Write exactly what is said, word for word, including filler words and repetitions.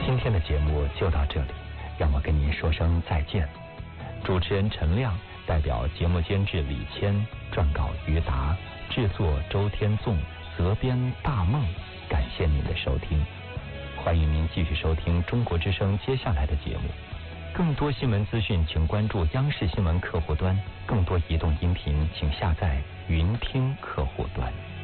今天的节目就到这里，让我跟您说声再见。主持人陈亮代表节目监制李谦，撰稿于达，制作周天纵，责编大梦，感谢您的收听。欢迎您继续收听中国之声接下来的节目。更多新闻资讯请关注央视新闻客户端，更多移动音频请下载云听客户端。